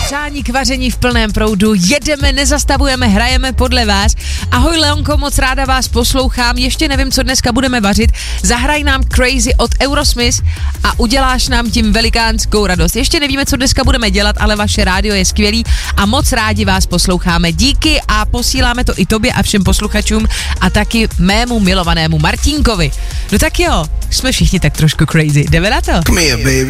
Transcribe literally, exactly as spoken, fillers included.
Přání k vaření v plném proudu, jedeme, nezastavujeme, hrajeme podle vás. Ahoj Leonko, moc ráda vás poslouchám, ještě nevím, co dneska budeme vařit. Zahraj nám Crazy od Eurosmith a uděláš nám tím velikánskou radost. Ještě nevíme, co dneska budeme dělat, ale vaše rádio je skvělý a moc rádi vás posloucháme. Díky a posíláme to i tobě a všem posluchačům a taky mému milovanému Martínkovi. No tak jo, jsme všichni tak trošku crazy. Jdeme na to?